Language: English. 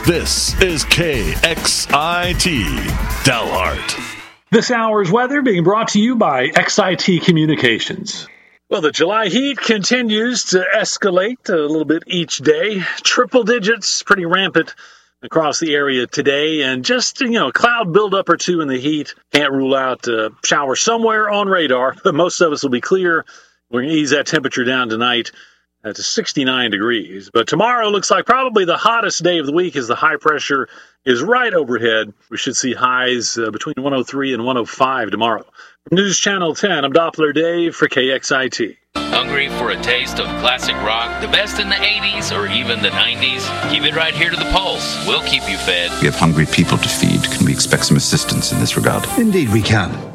This is KXIT Dalhart. This hour's weather being brought to you by XIT Communications. Well, the July heat continues to escalate a little bit each day. Triple digits, pretty rampant across the area today. And just, a cloud buildup or two in the heat. Can't rule out a shower somewhere on radar, but most of us will be clear. We're going to ease that temperature down tonight to 69 degrees. But tomorrow looks like probably the hottest day of the week as the high pressure is right overhead. We should see highs between 103 and 105 tomorrow. From News Channel 10, I'm Doppler Dave for KXIT. Hungry for a taste of classic rock, the best in the 80s or even the 90s? Keep it right here to the Pulse. We'll keep you fed. We have hungry people to feed. Can we expect some assistance in this regard? Indeed we can.